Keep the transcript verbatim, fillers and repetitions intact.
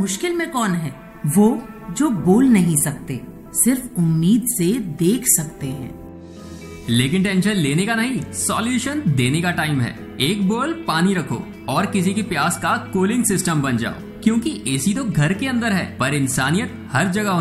मुश्किल में कौन है? वो जो बोल नहीं सकते, सिर्फ उम्मीद से देख सकते हैं। लेकिन टेंशन लेने का नहीं, सॉल्यूशन देने का टाइम है। एक बोल पानी रखो और किसी की प्यास का कूलिंग सिस्टम बन जाओ, क्योंकि एसी तो घर के अंदर है पर इंसानियत हर जगह